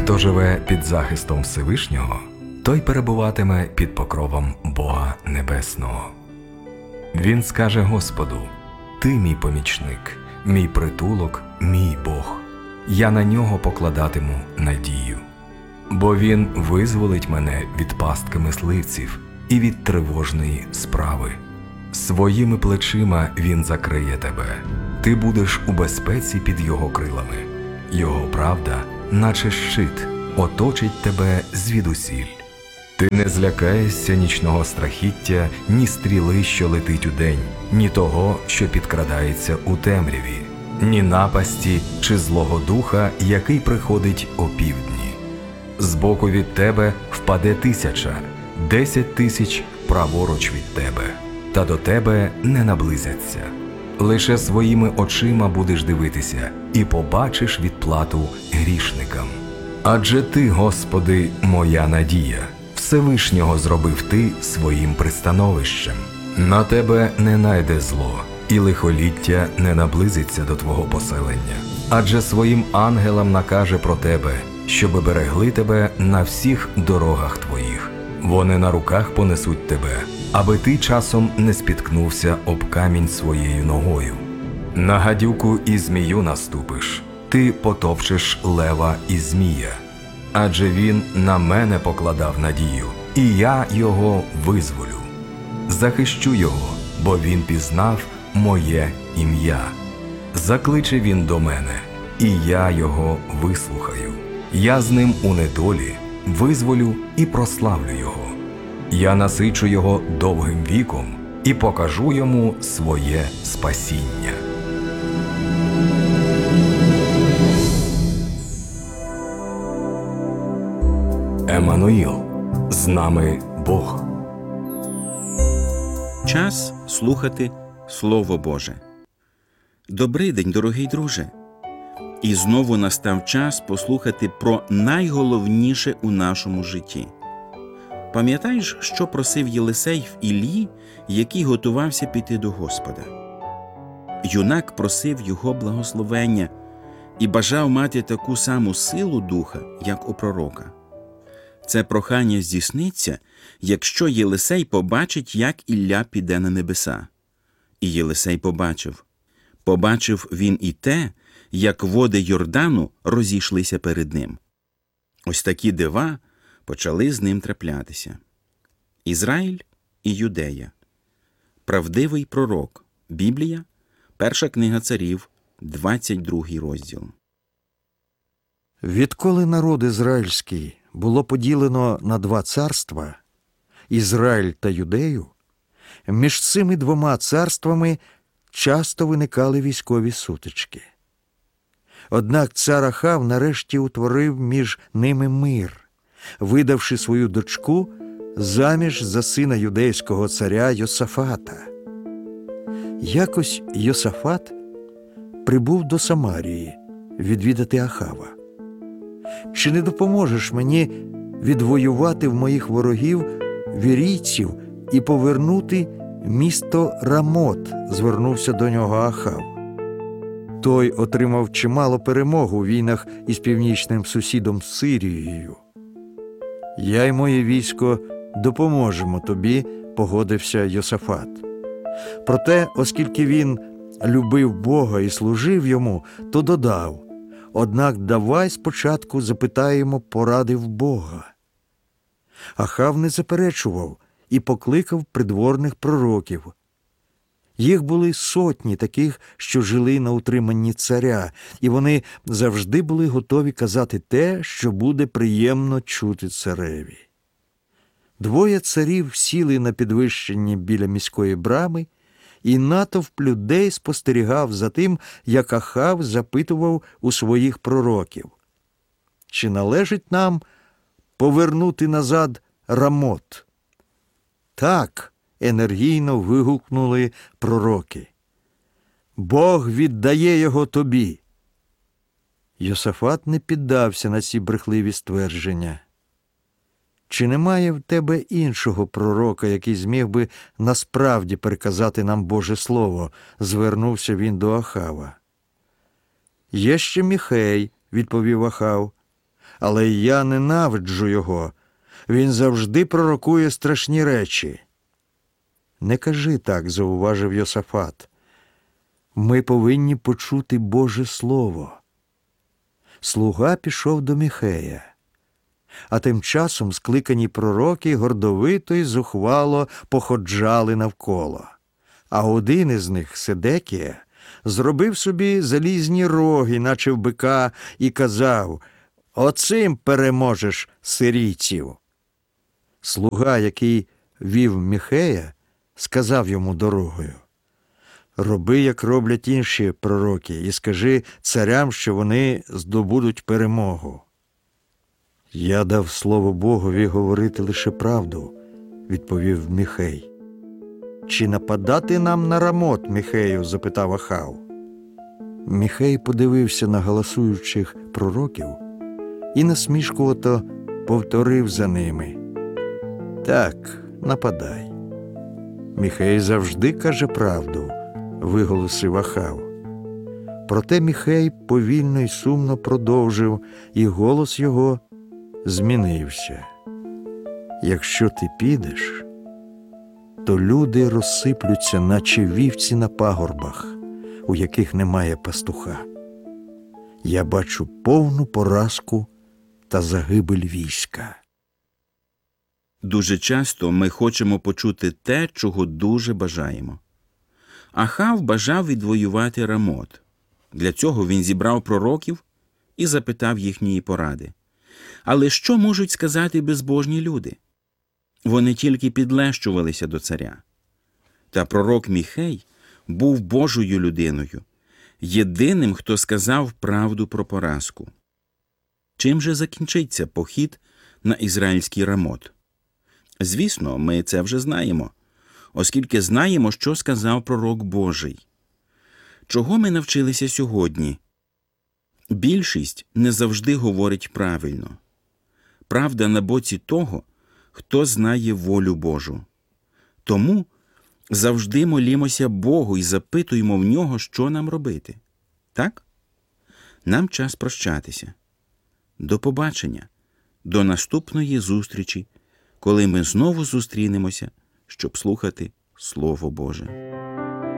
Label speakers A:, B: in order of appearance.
A: Хто живе під захистом Всевишнього, той перебуватиме під покровом Бога Небесного. Він скаже Господу: «Ти мій помічник, мій притулок, мій Бог. Я на нього покладатиму надію. Бо він визволить мене від пастки мисливців і від тривожної справи. Своїми плечима він закриє тебе. Ти будеш у безпеці під його крилами. Його правда, наче щит, оточить тебе звідусіль. Ти не злякаєшся нічного страхіття, ні стріли, що летить удень, ні того, що підкрадається у темряві, ні напасті чи злого духа, який приходить опівдні. Збоку від тебе впаде 1000, 10 000 праворуч від тебе, та до тебе не наблизяться. Лише своїми очима будеш дивитися і побачиш відплату грішникам. Адже ти, Господи, моя надія, Всевишнього зробив ти своїм пристановищем. На тебе не найде зло, і лихоліття не наблизиться до твого поселення. Адже своїм ангелам накаже про тебе, щоби берегли тебе на всіх дорогах твоїх. Вони на руках понесуть тебе, аби ти часом не спіткнувся об камінь своєю ногою. На гадюку і змію наступиш, ти потопчеш лева і змія. Адже він на мене покладав надію, і я його визволю. Захищу його, бо він пізнав моє ім'я. Закличе він до мене, і я його вислухаю. Я з ним у недолі визволю і прославлю його. Я насичу його довгим віком і покажу йому своє спасіння. Еммануїл, з нами Бог.
B: Час слухати Слово Боже. Добрий день, дорогий друже! І знову настав час послухати про найголовніше у нашому житті. Пам'ятаєш, що просив Єлисей в Іллі, який готувався піти до Господа? Юнак просив його благословення і бажав мати таку саму силу духа, як у пророка. Це прохання здійсниться, якщо Єлисей побачить, як Ілля піде на небеса. І Єлисей побачив. Побачив він і те, як води Йордану розійшлися перед ним. Ось такі дива почали з ним траплятися. Ізраїль і Юдея. Правдивий пророк. Біблія. Перша книга Царів, 22 розділ.
C: Відколи народ ізраїльський було поділено на 2 царства – Ізраїль та Юдею, між цими 2 царствами часто виникали військові сутички. Однак цар Ахав нарешті утворив між ними мир, видавши свою дочку заміж за сина юдейського царя Йосафата. Якось Йосафат прибув до Самарії відвідати Ахава. «Чи не допоможеш мені відвоювати в моїх ворогів вірійців і повернути місто Рамот?» – звернувся до нього Ахав. Той отримав чимало перемог у війнах із північним сусідом Сирією. «Я й моє військо допоможемо тобі», – погодився Йосафат. Проте, оскільки він любив Бога і служив йому, то додав: «Однак давай спочатку запитаємо поради в Бога». Ахав не заперечував і покликав придворних пророків. Їх були сотні таких, що жили на утриманні царя, і вони завжди були готові казати те, що буде приємно чути цареві. 2 царів сіли на підвищенні біля міської брами, і натовп людей спостерігав за тим, як Ахав запитував у своїх пророків: «Чи належить нам повернути назад Рамот?» «Так», – енергійно вигукнули пророки. «Бог віддає його тобі». Йосафат не піддався на ці брехливі ствердження. «Чи немає в тебе іншого пророка, який зміг би насправді переказати нам Боже Слово?» – звернувся він до Ахава. «Є ще Міхей», – відповів Ахав, але я ненавиджу його. Він завжди пророкує страшні речі. Не кажи так, зауважив Йосафат. Ми повинні почути Боже Слово. Слуга пішов до Міхея. А тим часом скликані пророки гордовито й зухвало походжали навколо. А один із них, Седекія, зробив собі залізні роги, наче в бика, і казав: «Оцим переможеш сирійців». Слуга, який вів Міхея, сказав йому дорогою: «Роби, як роблять інші пророки, і скажи царям, що вони здобудуть перемогу». «Я дав слово Богові говорити лише правду», – відповів Міхей. «Чи нападати нам на Рамот, Міхею?» – запитав Ахав. Міхей подивився на галасуючих пророків і насмішкувато повторив за ними: «Так, нападай». «Міхей завжди каже правду», – виголосив Ахав. Проте Міхей повільно й сумно продовжив, і голос його змінився: «Якщо ти підеш, то люди розсиплються, наче вівці на пагорбах, у яких немає пастуха. Я бачу повну поразку та загибель війська».
B: Дуже часто ми хочемо почути те, чого дуже бажаємо. Ахав бажав відвоювати Рамот. Для цього він зібрав пророків і запитав їхньої поради. Але що можуть сказати безбожні люди? Вони тільки підлещувалися до царя. Та пророк Міхей був Божою людиною, єдиним, хто сказав правду про поразку. Чим же закінчиться похід на ізраїльський Рамот? Звісно, ми це вже знаємо, оскільки знаємо, що сказав пророк Божий. Чого ми навчилися сьогодні? Більшість не завжди говорить правильно. Правда на боці того, хто знає волю Божу. Тому завжди молімося Богу і запитуємо в Нього, що нам робити. Так? Нам час прощатися. До побачення, до наступної зустрічі, коли ми знову зустрінемося, щоб слухати Слово Боже.